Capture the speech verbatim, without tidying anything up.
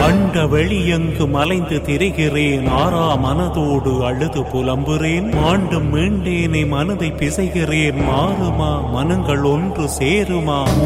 அண்ட வெளியெங்கு மலைந்து திரிகிறேன், ஆறா மனதோடு அழுது புலம்புறேன். மாண்டும் மீண்டேனை மனதை பிசைகிறேன், மாறுமா மனங்கள் ஒன்று சேருமா?